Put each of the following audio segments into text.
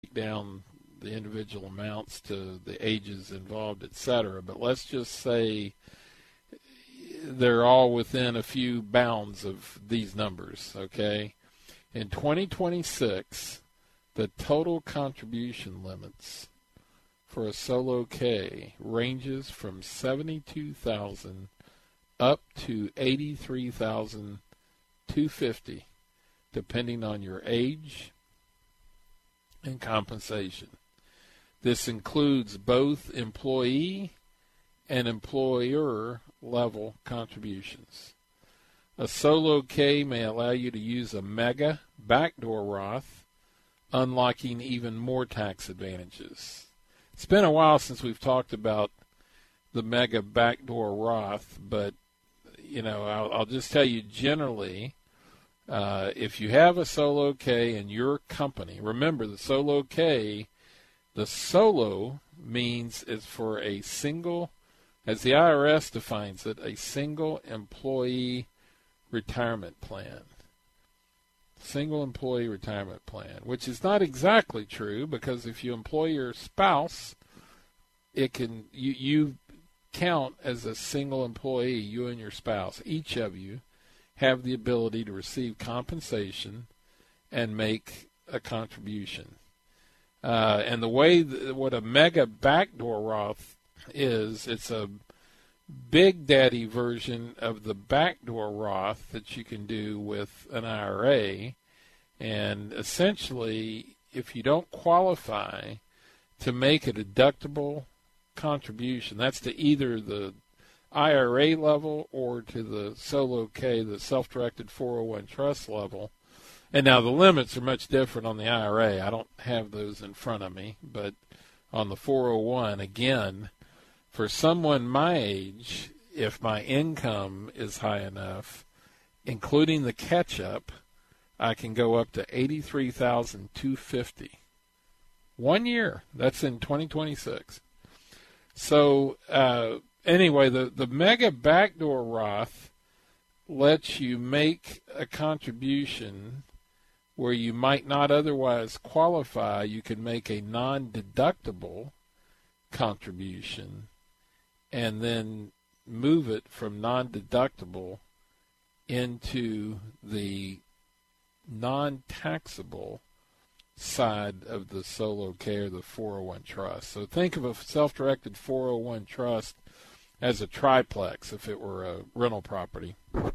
down the individual amounts to the ages involved, etc. But let's just say they're all within a few bounds of these numbers, okay? In 2026, the total contribution limits for a solo K ranges from 72,000 up to 83,250, depending on your age and compensation. This includes both employee and employer level contributions. A solo K may allow you to use a mega backdoor Roth, unlocking even more tax advantages. It's been a while since we've talked about the mega backdoor Roth, but I'll just tell you generally, if you have a solo K in your company, remember the solo K, the solo means it's for a single, as the IRS defines it, a single employee retirement plan. Single employee retirement plan, which is not exactly true, because if you employ your spouse, it can you count as a single employee, you and your spouse. Each of you have the ability to receive compensation and make a contribution. And the way what a mega backdoor Roth is, it's a big daddy version of the backdoor Roth that you can do with an IRA. And essentially, if you don't qualify to make a deductible contribution, that's to either the IRA level or to the solo K, the self-directed 401 trust level. And now the limits are much different on the IRA. I don't have those in front of me, but on the 401, again, for someone my age, if my income is high enough, including the catch-up, I can go up to $83,250. 1 year. That's in 2026. So anyway, the mega backdoor Roth lets you make a contribution where you might not otherwise qualify. You can make a non-deductible contribution and then move it from non-deductible into the non-taxable side of the solo K or the 401 trust. So think of a self-directed 401 trust as a triplex if it were a rental property.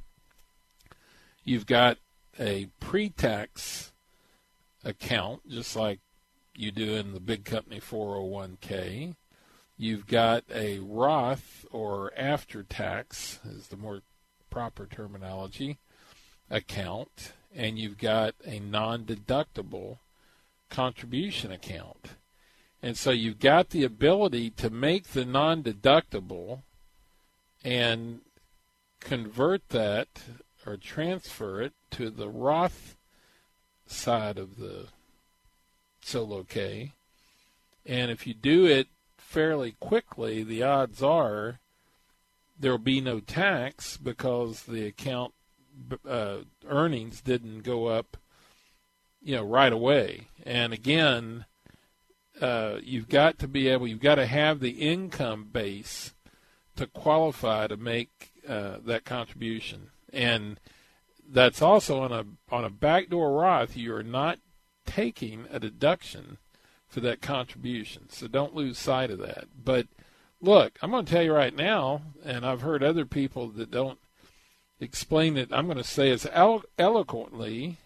You've got a pre-tax account, just like you do in the big company 401k. You've got a Roth, or after-tax is the more proper terminology, account, and you've got a non-deductible contribution account. And so you've got the ability to make the non-deductible and convert that or transfer it to the Roth side of the solo K. And if you do it fairly quickly, the odds are there will be no tax because the account earnings didn't go up, right away. And again, you've got to have the income base to qualify to make that contribution. And that's also on a backdoor Roth, you're not taking a deduction for that contribution. So don't lose sight of that. But look, I'm going to tell you right now, and I've heard other people that don't explain it, I'm going to say as eloquently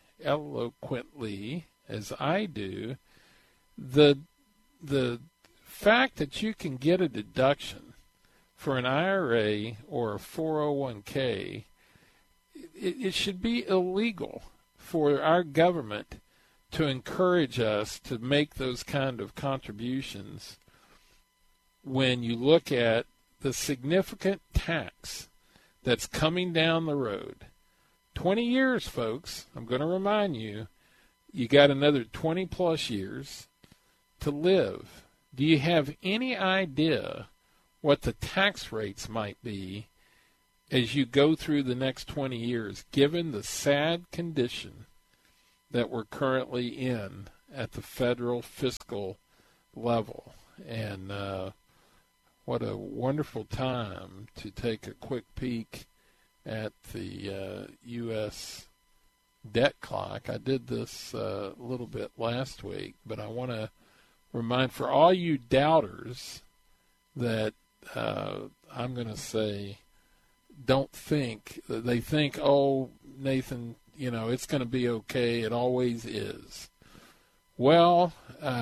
as I do, the fact that you can get a deduction for an IRA or a 401k, it should be illegal for our government to encourage us to make those kind of contributions when you look at the significant tax that's coming down the road. 20 years, folks, I'm going to remind you, you got another 20 plus years to live. Do you have any idea what the tax rates might be as you go through the next 20 years, given the sad condition that we're currently in at the federal fiscal level. And what a wonderful time to take a quick peek at the U.S. debt clock. I did this a little bit last week, but I want to remind for all you doubters that I'm going to say don't think. They think, oh, Nathan, it's going to be okay. It always is. Well,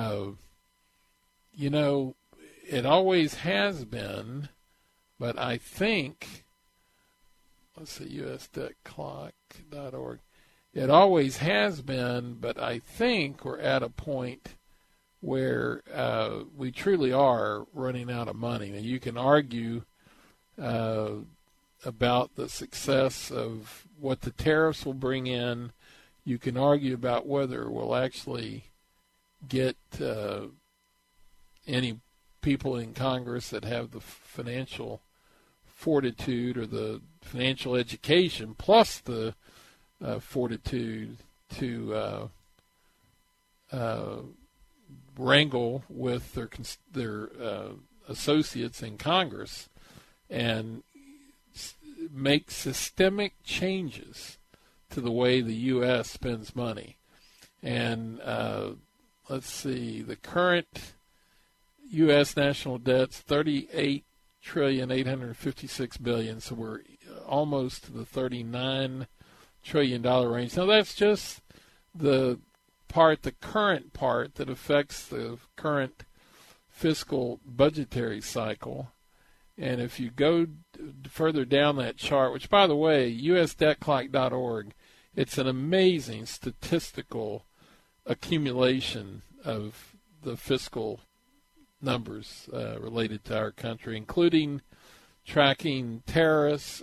it always has been, but I think, let's see, usdebtclock.org. It always has been, but I think we're at a point where we truly are running out of money. Now, you can argue about the success of what the tariffs will bring in. You can argue about whether we'll actually get any people in Congress that have the financial fortitude or the financial education plus the fortitude to wrangle with their associates in Congress and make systemic changes to the way the U.S. spends money. And let's see, the current U.S. national debt's $38.856 trillion, so we're almost to the $39 trillion range. Now that's just the current part that affects the current fiscal budgetary cycle. And if you go further down that chart, which, by the way, usdebtclock.org, it's an amazing statistical accumulation of the fiscal numbers related to our country, including tracking tariffs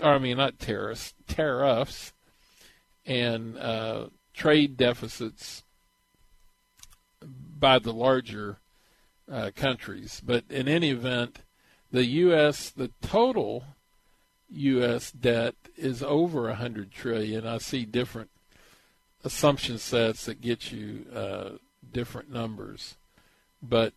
and trade deficits by the larger countries. But in any event, the total U.S. debt is over $100 trillion. I see different assumption sets that get you different numbers. But,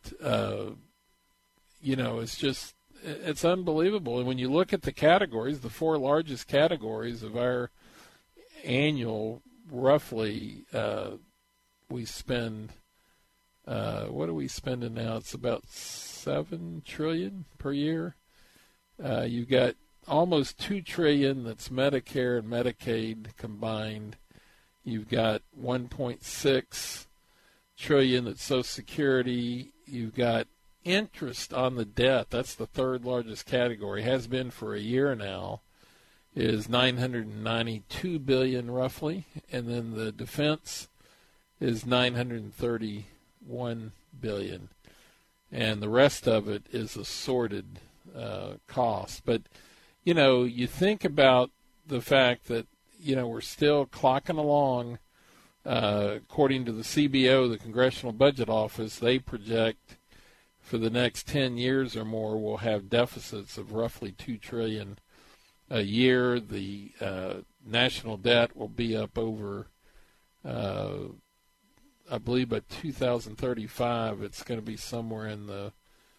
it's unbelievable. And when you look at the categories, the four largest categories of our annual, roughly, we spend, what are we spending now? It's about $7 trillion per year. You've got almost $2 trillion that's Medicare and Medicaid combined. You've got $1.6 trillion that's Social Security. You've got interest on the debt. That's the third largest category. Has been for a year now. Is $992 billion roughly, and then the defense is $931 billion, and the rest of it is assorted cost. But you think about the fact that we're still clocking along. According to the CBO, the Congressional Budget Office, they project for the next 10 years or more we'll have deficits of roughly $2 trillion a year. The national debt will be up over, I believe by 2035, it's going to be somewhere in the,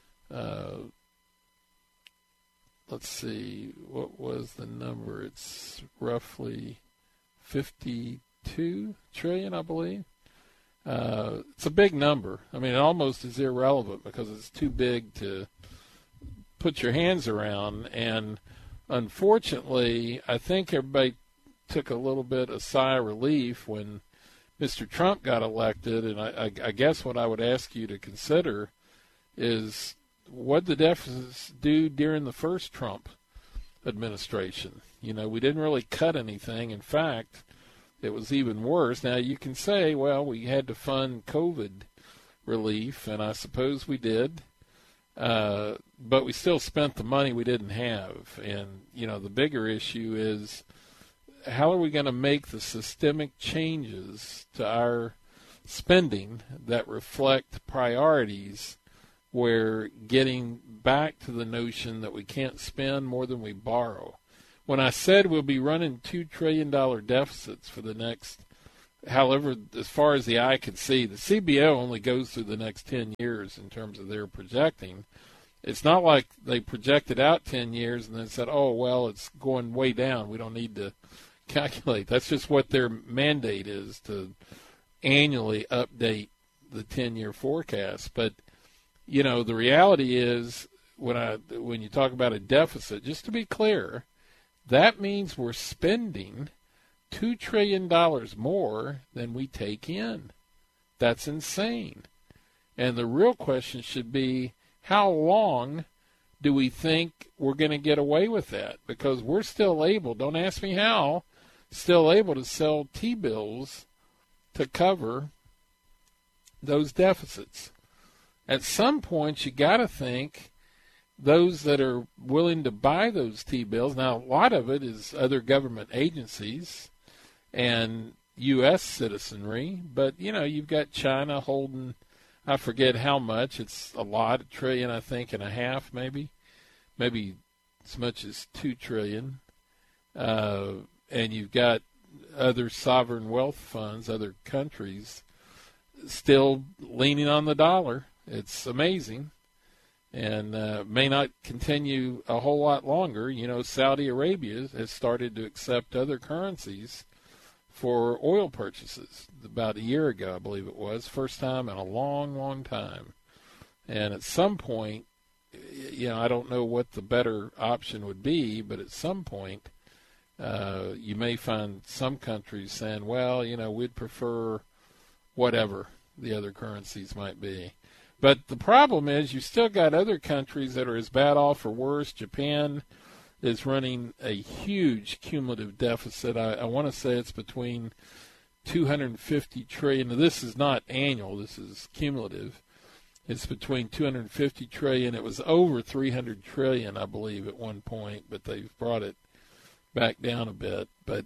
let's see, what was the number? It's roughly 52 trillion, I believe. It's a big number. I mean, it almost is irrelevant because it's too big to put your hands around. And unfortunately, I think everybody took a little bit of sigh of relief when Mr. Trump got elected. And I guess what I would ask you to consider is, what did the deficits do during the first Trump administration? We didn't really cut anything. In fact, it was even worse. Now, you can say, well, we had to fund COVID relief, and I suppose we did. But we still spent the money we didn't have. And, the bigger issue is, how are we going to make the systemic changes to our spending that reflect priorities where getting back to the notion that we can't spend more than we borrow? When I said we'll be running $2 trillion deficits for the next However, as far as the eye can see, the CBO only goes through the next 10 years in terms of their projecting. It's not like they projected out 10 years and then said, oh, well, it's going way down. We don't need to calculate. That's just what their mandate is, to annually update the 10-year forecast. But, you know, the reality is when you talk about a deficit, just to be clear, that means we're spending $2 trillion more than we take in. That's insane. And the real question should be, how long do we think we're going to get away with that? Because we're still able, don't ask me how, still able to sell T-bills to cover those deficits. At some point, you got to think those that are willing to buy those T-bills, now a lot of it is other government agencies and U.S. citizenry, but, you know, you've got China holding, I forget how much, it's a lot, $1.5 trillion, I think, maybe as much as $2 trillion. And you've got other sovereign wealth funds, other countries, still leaning on the dollar. It's amazing, and may not continue a whole lot longer. You know, Saudi Arabia has started to accept other currencies for oil purchases about a year ago, I believe it was. First time in a long, long time. And at some point, you know, I don't know what the better option would be, but at some point, you may find some countries saying, well, you know, we'd prefer whatever the other currencies might be. But the problem is you still got other countries that are as bad off or worse. Japan is running a huge cumulative deficit. I want to say it's between $250 trillion. Now, this is not annual. This is cumulative. It's between $250 trillion. It was over $300 trillion, I believe, at one point, but they've brought it back down a bit. But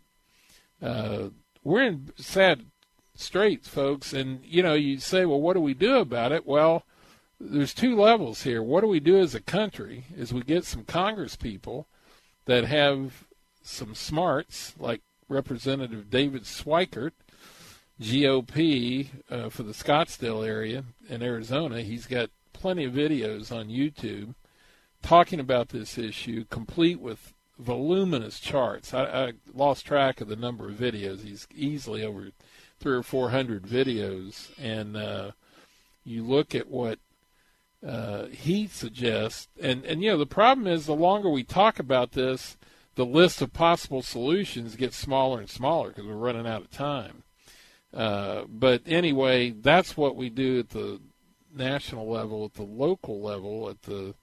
we're in sad straits, folks. And, you know, you say, well, what do we do about it? Well, there's two levels here. What do we do as a country is we get some Congress people that have some smarts, like Representative David Swikert, GOP for the Scottsdale area in Arizona. He's got plenty of videos on YouTube talking about this issue, complete with voluminous charts. I lost track of the number of videos. He's easily over 300 or 400 videos, and you look at what he suggests, and you know, the problem is the longer we talk about this, the list of possible solutions gets smaller and smaller because we're running out of time. But anyway, that's what we do at the national level, at the local level, at the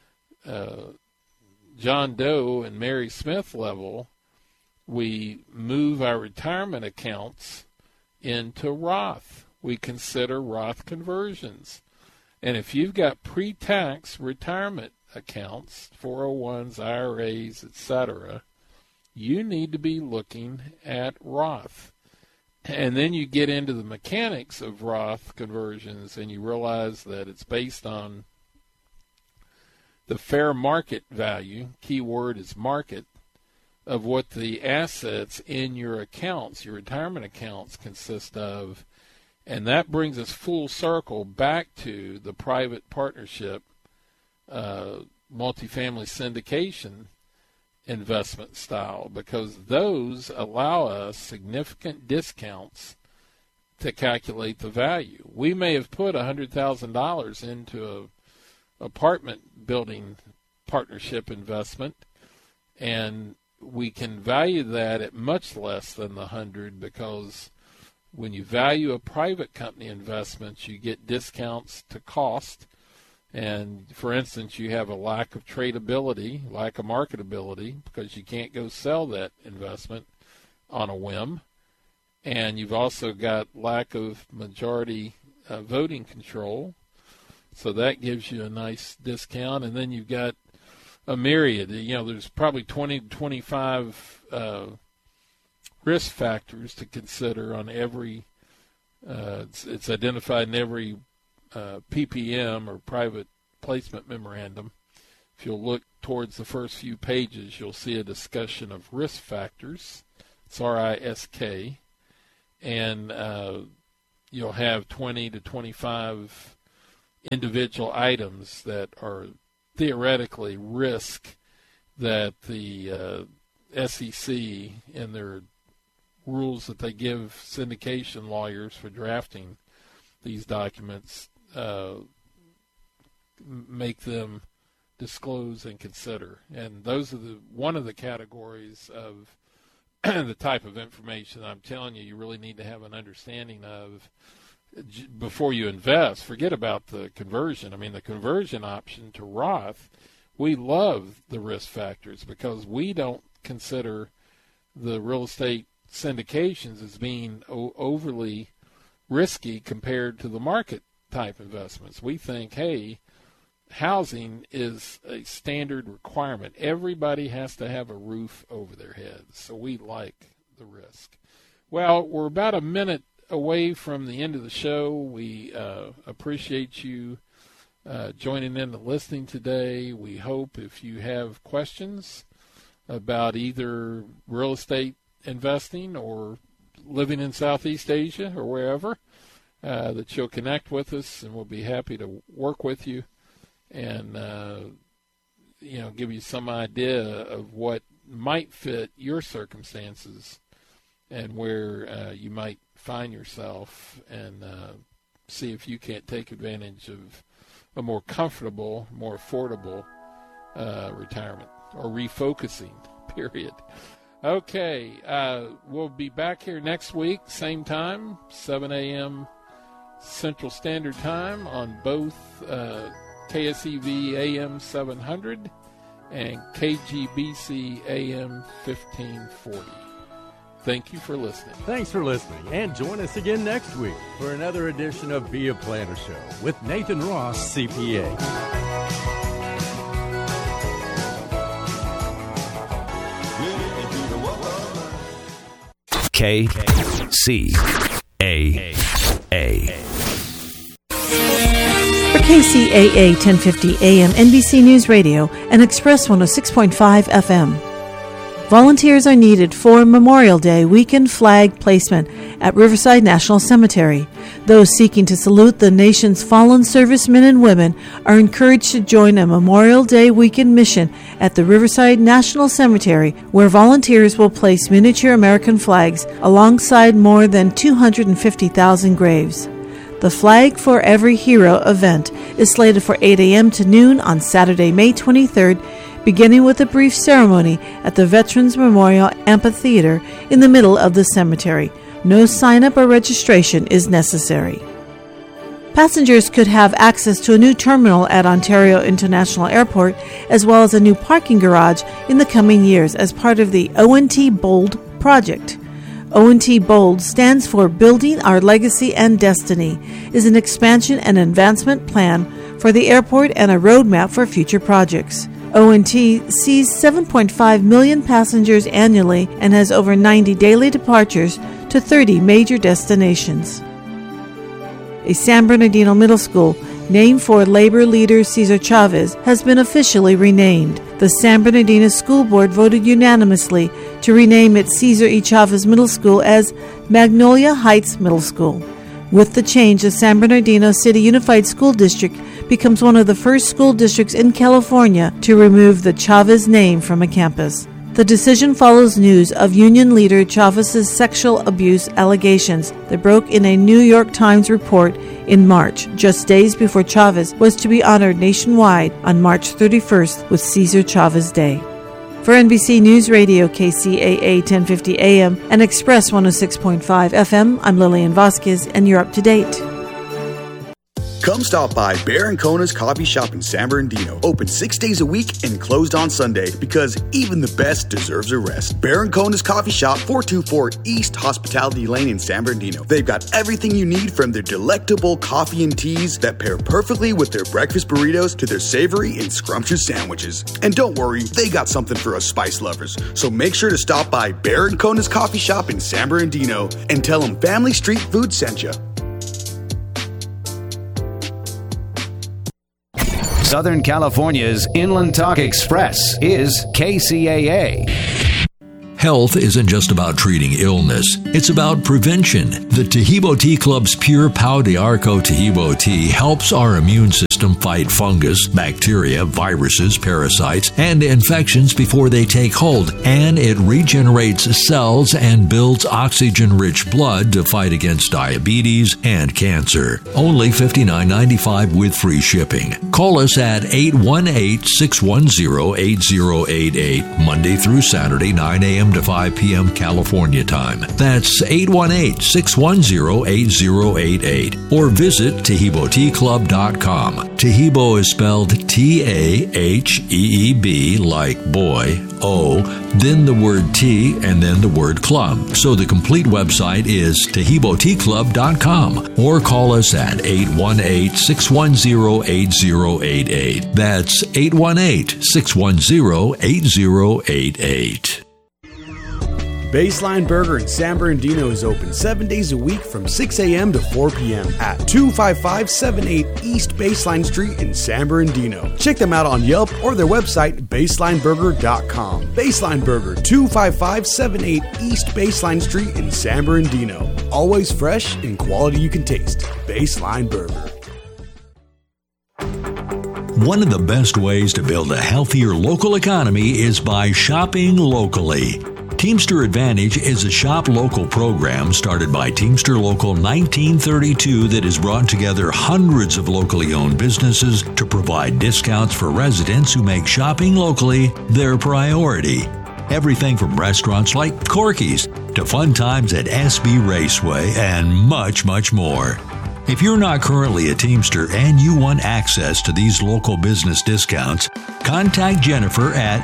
John Doe and Mary Smith level. We move our retirement accounts into Roth. We consider Roth conversions. And if you've got pre-tax retirement accounts, 401s, IRAs, etc., you need to be looking at Roth. And then you get into the mechanics of Roth conversions, and you realize that it's based on the fair market value, key word is market, of what the assets in your accounts, your retirement accounts, consist of. And that brings us full circle back to the private partnership, multifamily syndication investment style, because those allow us significant discounts to calculate the value. We may have put $100,000 into a apartment building partnership investment, and we can value that at much less than the 100, because when you value a private company investment, you get discounts to cost. And, for instance, you have a lack of tradability, lack of marketability, because you can't go sell that investment on a whim. And you've also got lack of majority voting control. So that gives you a nice discount. And then you've got a myriad. You know, there's probably 20 to 25 risk factors to consider on every, it's identified in every PPM or private placement memorandum. If you'll look towards the first few pages, you'll see a discussion of risk factors. It's RISK. and you'll have 20 to 25 individual items that are theoretically risk that the SEC in their rules that they give syndication lawyers for drafting these documents make them disclose and consider. And those are one of the categories of the type of information I'm telling you really need to have an understanding of before you invest. Forget about the conversion. I mean, the conversion option to Roth, we love the risk factors because we don't consider the real estate syndications as being overly risky compared to the market type investments. We think, hey, housing is a standard requirement. Everybody has to have a roof over their heads, so we like the risk. Well, we're about a minute away from the end of the show. We appreciate you joining in and listening today. We hope if you have questions about either real estate investing or living in Southeast Asia or wherever, that you'll connect with us, and we'll be happy to work with you and give you some idea of what might fit your circumstances and where you might find yourself, and see if you can't take advantage of a more comfortable, more affordable retirement or refocusing period. Okay, we'll be back here next week, same time, 7 a.m. Central Standard Time on both KSEV AM 700 and KGBC AM 1540. Thank you for listening. Thanks for listening, and join us again next week for another edition of Be a Planner Show with Nathan Ross, CPA. KCAA. For KCAA 1050 AM NBC News Radio and Express 106.5 FM. Volunteers are needed for Memorial Day weekend flag placement at Riverside National Cemetery. Those seeking to salute the nation's fallen servicemen and women are encouraged to join a Memorial Day weekend mission at the Riverside National Cemetery, where volunteers will place miniature American flags alongside more than 250,000 graves. The Flag for Every Hero event is slated for 8 a.m. to noon on Saturday, May 23rd, beginning with a brief ceremony at the Veterans Memorial Amphitheater in the middle of the cemetery. No sign-up or registration is necessary. Passengers could have access to a new terminal at Ontario International Airport, as well as a new parking garage in the coming years as part of the O&T BOLD project. O&T BOLD stands for Building Our Legacy and Destiny, is an expansion and advancement plan for the airport and a roadmap for future projects. O&T sees 7.5 million passengers annually and has over 90 daily departures to 30 major destinations. A San Bernardino middle school, named for labor leader Cesar Chavez, has been officially renamed. The San Bernardino School Board voted unanimously to rename its Cesar E. Chavez Middle School as Magnolia Heights Middle School. With the change, the San Bernardino City Unified School District becomes one of the first school districts in California to remove the Chavez name from a campus. The decision follows news of union leader Chavez's sexual abuse allegations that broke in a New York Times report in March, just days before Chavez was to be honored nationwide on March 31st with Cesar Chavez Day. For NBC News Radio, KCAA 1050 AM and Express 106.5 FM, I'm Lillian Vasquez, and you're up to date. Come stop by Bear & Kona's Coffee Shop in San Bernardino. Open 6 days a week and closed on Sunday because even the best deserves a rest. Bear & Kona's Coffee Shop, 424 East Hospitality Lane in San Bernardino. They've got everything you need, from their delectable coffee and teas that pair perfectly with their breakfast burritos to their savory and scrumptious sandwiches. And don't worry, they got something for us spice lovers. So make sure to stop by Bear & Kona's Coffee Shop in San Bernardino and tell them Family Street Food sent you. Southern California's Inland Talk Express is KCAA. Health isn't just about treating illness, it's about prevention. The Tahibo Tea Club's Pure Pau de Arco Tahibo tea helps our immune system fight fungus, bacteria, viruses, parasites, and infections before they take hold, and it regenerates cells and builds oxygen-rich blood to fight against diabetes and cancer. Only $59.95 with free shipping. Call us at 818-610-8088, Monday through Saturday, 9 a.m. to 5 p.m. California time. That's 818-610-8088. Or visit TahiboTeaClub.com. Tahibo is spelled T-A-H-E-E-B, like boy, O, then the word tea, and then the word club. So the complete website is TahiboTeaClub.com. Or call us at 818-610-8088. That's 818-610-8088. Baseline Burger in San Bernardino is open 7 days a week from 6 a.m. to 4 p.m. at 25578 East Baseline Street in San Bernardino. Check them out on Yelp or their website, BaselineBurger.com. Baseline Burger, 25578 East Baseline Street in San Bernardino. Always fresh and quality you can taste. Baseline Burger. One of the best ways to build a healthier local economy is by shopping locally. Teamster Advantage is a shop local program started by Teamster Local 1932 that has brought together hundreds of locally owned businesses to provide discounts for residents who make shopping locally their priority. Everything from restaurants like Corky's to fun times at SB Raceway and much, much more. If you're not currently a Teamster and you want access to these local business discounts, contact Jennifer at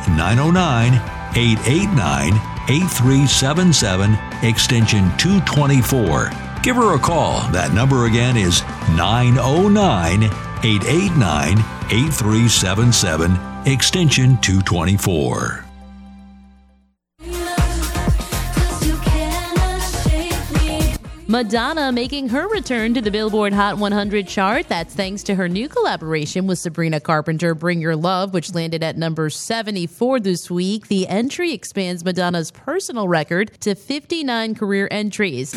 909-889-8377, extension 224. Give her a call. That number again is 909-889-8377, extension 224. Madonna making her return to the Billboard Hot 100 chart. That's thanks to her new collaboration with Sabrina Carpenter, Bring Your Love, which landed at number 74 this week. The entry expands Madonna's personal record to 59 career entries.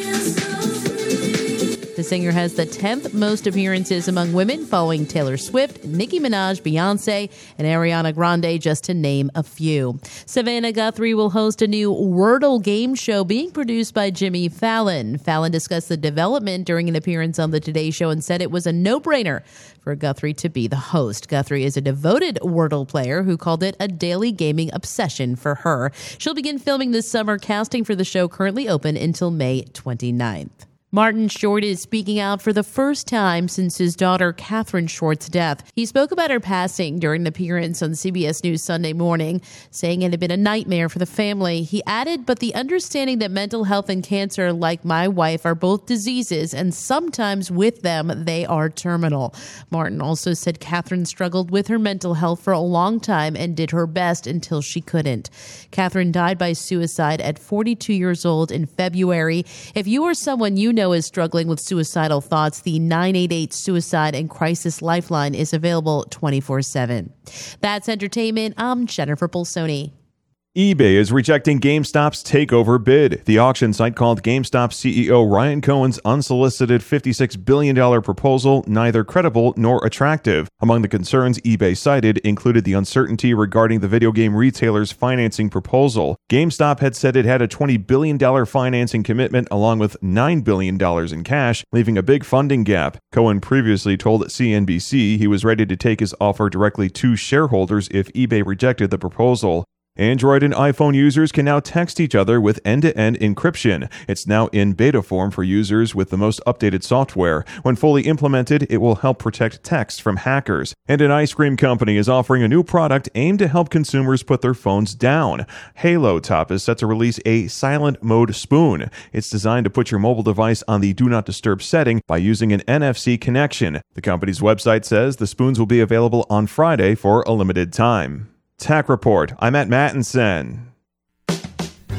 The singer has the 10th most appearances among women, following Taylor Swift, Nicki Minaj, Beyonce, and Ariana Grande, just to name a few. Savannah Guthrie will host a new Wordle game show being produced by Jimmy Fallon. Fallon discussed the development during an appearance on the Today Show and said it was a no-brainer for Guthrie to be the host. Guthrie is a devoted Wordle player who called it a daily gaming obsession for her. She'll begin filming this summer. Casting for the show currently open until May 29th. Martin Short is speaking out for the first time since his daughter Catherine Short's death. He spoke about her passing during an appearance on CBS News Sunday morning, saying it had been a nightmare for the family. He added, but the understanding that mental health and cancer, like my wife, are both diseases, and sometimes with them, they are terminal. Martin also said Catherine struggled with her mental health for a long time and did her best until she couldn't. Catherine died by suicide at 42 years old in February. If you or someone you know is struggling with suicidal thoughts, the 988 Suicide and Crisis Lifeline is available 24/7. That's entertainment. I'm Jennifer Bolsoni. eBay is rejecting GameStop's takeover bid. The auction site called GameStop CEO Ryan Cohen's unsolicited $56 billion proposal neither credible nor attractive. Among the concerns eBay cited included the uncertainty regarding the video game retailer's financing proposal. GameStop had said it had a $20 billion financing commitment along with $9 billion in cash, leaving a big funding gap. Cohen previously told CNBC he was ready to take his offer directly to shareholders if eBay rejected the proposal. Android and iPhone users can now text each other with end-to-end encryption. It's now in beta form for users with the most updated software. When fully implemented, it will help protect text from hackers. And an ice cream company is offering a new product aimed to help consumers put their phones down. Halo Top is set to release a silent mode spoon. It's designed to put your mobile device on the Do Not Disturb setting by using an NFC connection. The company's website says the spoons will be available on Friday for a limited time. Tech Report. I'm at Mattinson.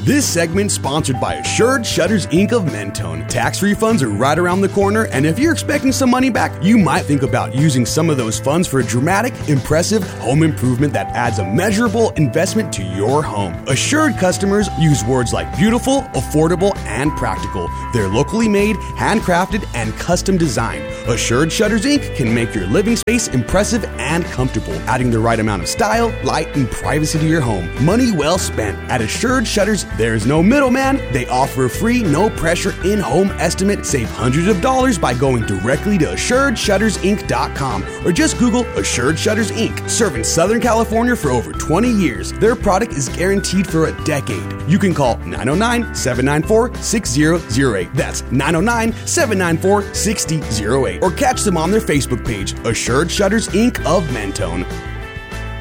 This segment sponsored by Assured Shutters Inc. of Mentone. Tax refunds are right around the corner, and if you're expecting some money back, you might think about using some of those funds for a dramatic, impressive home improvement that adds a measurable investment to your home. Assured customers use words like beautiful, affordable, and practical. They're locally made, handcrafted, and custom designed. Assured Shutters Inc. can make your living space impressive and comfortable, adding the right amount of style, light, and privacy to your home. Money well spent. At Assured Shutters, there's no middleman. They offer a free, no-pressure in-home estimate. Save hundreds of dollars by going directly to AssuredShuttersInc.com or just Google Assured Shutters Inc. Serving Southern California for over 20 years. Their product is guaranteed for a decade. You can call 909-794-6008. That's 909-794-6008. Or catch them on their Facebook page, Assured Shutters Inc. of Mentone.